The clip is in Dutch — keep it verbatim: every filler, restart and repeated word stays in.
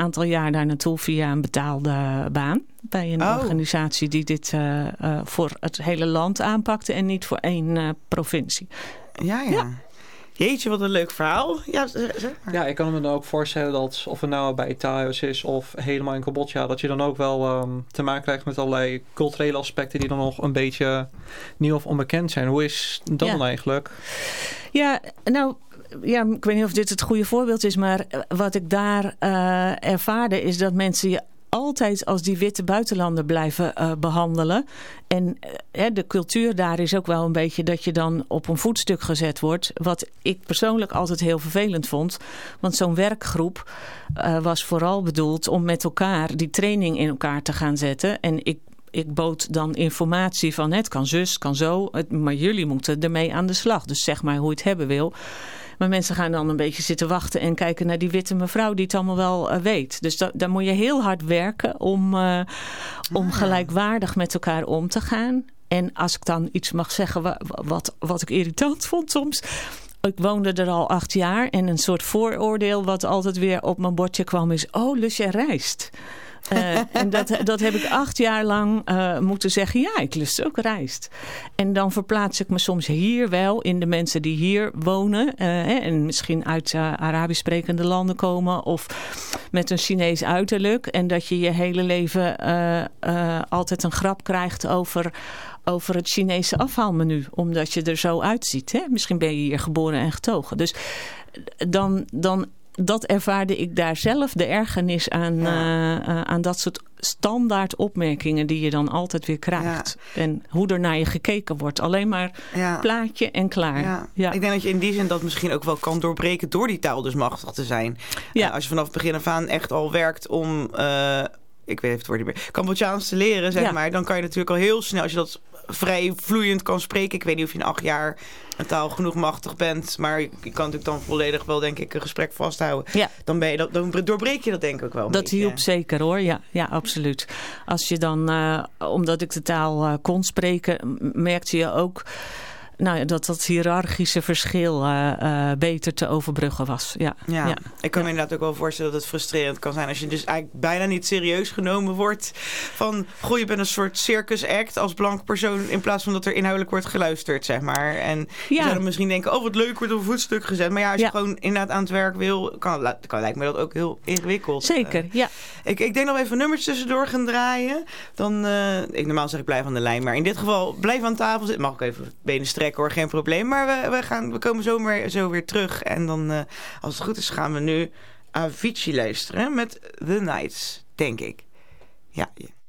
aantal jaar daar naartoe via een betaalde baan. Bij een oh. organisatie die dit uh, uh, voor het hele land aanpakte en niet voor één uh, provincie. Ja, ja. ja. Jeetje, wat een leuk verhaal. Ja, zeg maar. Ja, ik kan me dan ook voorstellen dat of het nou bij Italië is of helemaal in Cambodja, dat je dan ook wel um, te maken krijgt met allerlei culturele aspecten die dan nog een beetje nieuw of onbekend zijn. Hoe is dat ja. dan eigenlijk? Ja, nou... Ja, ik weet niet of dit het goede voorbeeld is, maar wat ik daar uh, ervaarde is dat mensen je altijd als die witte buitenlander blijven uh, behandelen. En uh, de cultuur daar is ook wel een beetje dat je dan op een voetstuk gezet wordt. Wat ik persoonlijk altijd heel vervelend vond. Want zo'n werkgroep uh, was vooral bedoeld om met elkaar die training in elkaar te gaan zetten. En ik Ik bood dan informatie van het kan zus, kan zo, het, maar jullie moeten ermee aan de slag. Dus zeg maar hoe je het hebben wil. Maar mensen gaan dan een beetje zitten wachten en kijken naar die witte mevrouw die het allemaal wel uh, weet. Dus da- daar moet je heel hard werken om, uh, om ah. gelijkwaardig met elkaar om te gaan. En als ik dan iets mag zeggen wat, wat, wat ik irritant vond soms. Ik woonde er al acht jaar en een soort vooroordeel wat altijd weer op mijn bordje kwam is, oh, lust jij rijst? Uh, en dat, dat heb ik acht jaar lang uh, moeten zeggen. Ja, ik lust ook rijst. En dan verplaats ik me soms hier wel in de mensen die hier wonen. Uh, hè, en misschien uit uh, Arabisch sprekende landen komen. Of met een Chinees uiterlijk. En dat je je hele leven uh, uh, altijd een grap krijgt over... over het Chinese afhaalmenu. Omdat je er zo uitziet. Hè? Misschien ben je hier geboren en getogen. Dus dan... dan dat ervaarde ik daar zelf, de ergernis aan, ja. uh, uh, aan dat soort standaard opmerkingen die je dan altijd weer krijgt. Ja. En hoe er naar je gekeken wordt. Alleen maar ja. plaatje en klaar. Ja. Ja. Ik denk dat je in die zin dat misschien ook wel kan doorbreken door die taal dus machtig te zijn. Ja. Uh, als je vanaf het begin af aan echt al werkt om... Uh, ik weet even het woord niet meer, Cambodjaans te leren, zeg ja. maar. Dan kan je natuurlijk al heel snel, als je dat vrij vloeiend kan spreken. Ik weet niet of je in acht jaar een taal genoeg machtig bent. Maar je kan natuurlijk dan volledig wel, denk ik, een gesprek vasthouden. Ja. Dan, ben je dat, dan doorbreek je dat denk ik ook wel een Dat beetje. hielp zeker hoor, ja, ja absoluut. Als je dan, uh, omdat ik de taal uh, kon spreken, merkte je ook... Nou ja, dat dat hiërarchische verschil uh, uh, beter te overbruggen was. Ja, ja. ja. Ik kan ja. me inderdaad ook wel voorstellen dat het frustrerend kan zijn... als je dus eigenlijk bijna niet serieus genomen wordt. Van, goh, je bent een soort circus act als blanke persoon... in plaats van dat er inhoudelijk wordt geluisterd, zeg maar. En ja. je zou dan misschien denken, oh, wat leuk, wordt op een voetstuk gezet. Maar ja, als ja. je gewoon inderdaad aan het werk wil... kan, kan lijkt me dat ook heel ingewikkeld. Zeker, uh, ja. Ik, ik denk dat we even nummers tussendoor gaan draaien. Dan, uh, ik normaal zeg ik blijf aan de lijn. Maar in dit geval, blijf aan tafel zitten. Mag ik even benen strekken hoor, geen probleem. Maar we, we, gaan, we komen zo weer, zo weer terug. En dan, uh, als het goed is, gaan we nu Avicii luisteren met The Nights, denk ik. Ja, ja.